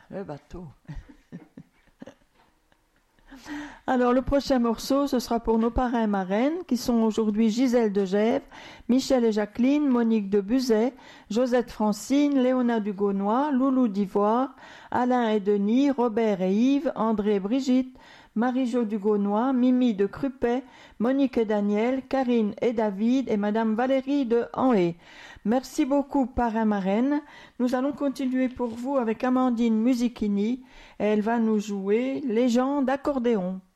Le bateau. Alors, le prochain morceau, ce sera pour nos parrains et marraines, qui sont aujourd'hui Gisèle de Gèvres, Michel et Jacqueline, Monique de Buzet, Josette Francine, Léona du Gaunois, Loulou d'Ivoire, Alain et Denis, Robert et Yves, André et Brigitte, Marie-Jo du Gaunois, Mimi de Crupet, Monique et Daniel, Karine et David et Madame Valérie de Anhé. Merci beaucoup, parrain marraine. Nous allons continuer pour vous avec Amandine Musichini et elle va nous jouer Légende accordéon.